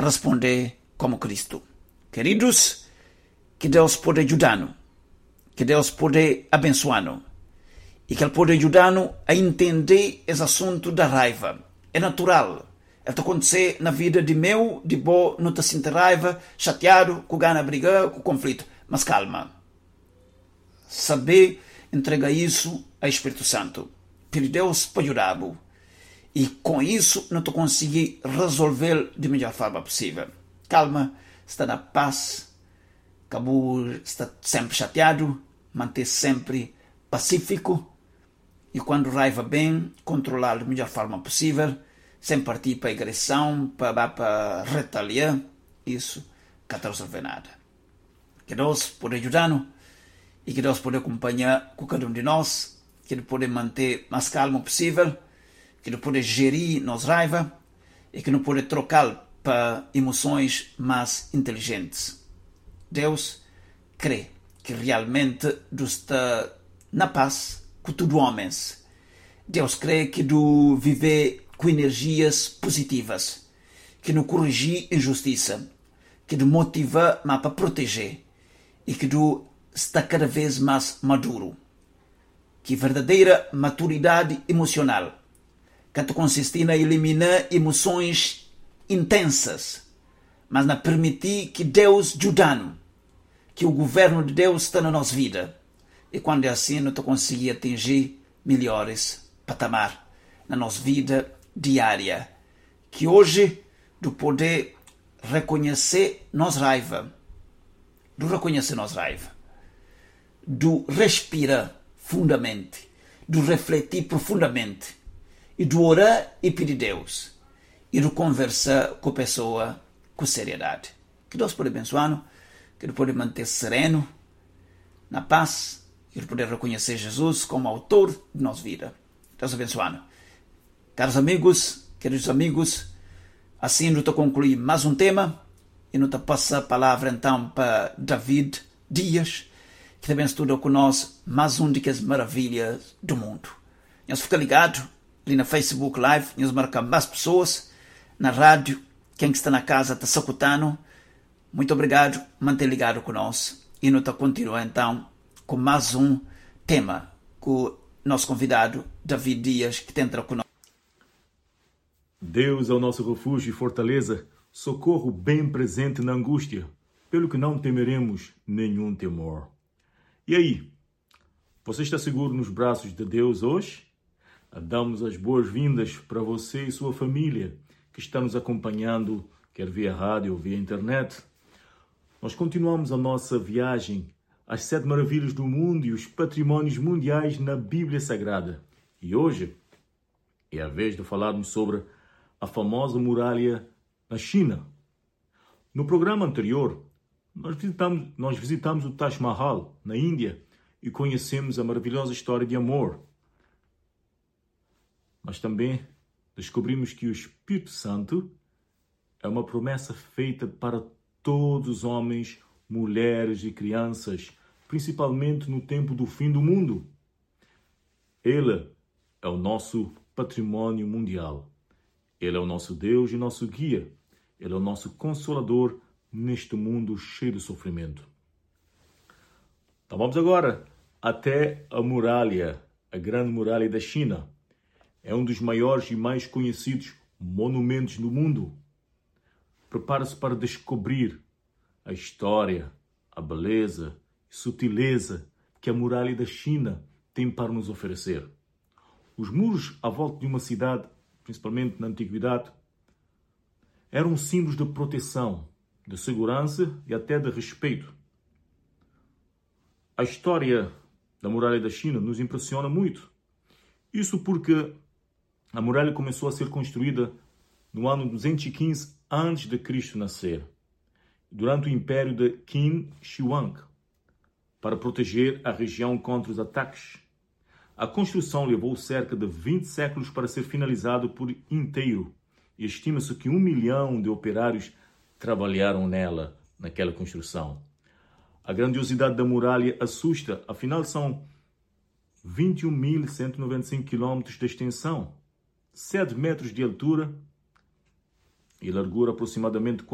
responder como Cristo. Queridos, que Deus pode ajudar-nos, que Deus pode abençoar-nos e que Ele pode ajudar-nos a entender esse assunto da raiva. É natural. Ele está acontecendo na vida de meu, de bom, não está sentindo raiva, chateado, com gana brigar, com conflito. Mas calma. Saber entregar isso ao Espírito Santo. Pedir Deus para ajudar-vos. E com isso não estou conseguindo resolver de melhor forma possível. Calma, está na paz. Cabo está sempre chateado, manter sempre pacífico. E quando raiva bem, controlar da melhor forma possível, sem partir para a agressão, para retaliar. Isso não está resolver nada. Que Deus pode ajudar-nos e que Deus pode acompanhar com cada um de nós, que Ele pode manter mais calmo possível, que Ele pode gerir nossa raiva e que Ele pode trocar para emoções mais inteligentes. Deus crê que realmente Deus está na paz com todos os homens. Deus crê que do viver com energias positivas, que não corrigir injustiça, que do motivar mas para proteger e que do está cada vez mais maduro. Que verdadeira maturidade emocional que consiste na eliminar emoções intensas, mas na permitir que Deus ajude-nos, que o governo de Deus está na nossa vida. E quando é assim, nós conseguimos atingir melhores patamar na nossa vida diária. Que hoje, do poder reconhecer nossa raiva, do reconhecer nossa raiva, do respirar fundamente, do refletir profundamente, e do orar e pedir a Deus, e do conversar com a pessoa com seriedade. Que Deus pode abençoar-nos, que Ele pode manter sereno, na paz, e Ele pode reconhecer Jesus como autor de nossa vida. Deus abençoe-nos. Caros amigos, queridos amigos, assim eu estou concluindo mais um tema, e eu estou passando a palavra então para David Dias, que também estuda conosco mais um das maravilhas do mundo. Nós fica ligado ali na Facebook Live, nós marcamos mais pessoas, na rádio, quem que está na casa está sacutando. Muito obrigado, manter ligado conosco. E nós estamos continuando então com mais um tema com o nosso convidado, David Dias, que entra conosco. Deus é o nosso refúgio e fortaleza, socorro bem presente na angústia, pelo que não temeremos nenhum temor. E aí, você está seguro nos braços de Deus hoje? Damos as boas-vindas para você e sua família que está nos acompanhando, quer via rádio ou via internet. Nós continuamos a nossa viagem às 7 maravilhas do mundo e os patrimónios mundiais na Bíblia Sagrada. E hoje é a vez de falarmos sobre a famosa muralha na China. No programa anterior, nós visitamos o Taj Mahal, na Índia, e conhecemos a maravilhosa história de amor. Mas também descobrimos que o Espírito Santo é uma promessa feita para todos os homens, mulheres e crianças, principalmente no tempo do fim do mundo. Ele é o nosso patrimônio mundial. Ele é o nosso Deus e nosso guia. Ele é o nosso consolador neste mundo cheio de sofrimento. Então vamos agora até a muralha, a grande muralha da China. É um dos maiores e mais conhecidos monumentos do mundo. Prepara-se para descobrir a história, a beleza e sutileza que a muralha da China tem para nos oferecer. Os muros à volta de uma cidade, principalmente na antiguidade, eram símbolos de proteção, de segurança e até de respeito. A história da muralha da China nos impressiona muito. Isso porque a muralha começou a ser construída no ano 215 a.C. nascer, durante o império de Qin Shi Huang, para proteger a região contra os ataques. A construção levou cerca de 20 séculos para ser finalizada por inteiro, e estima-se que 1 milhão de operários trabalharam nela, naquela construção. A grandiosidade da muralha assusta, afinal são 21.195 km de extensão, 7 metros de altura e largura aproximadamente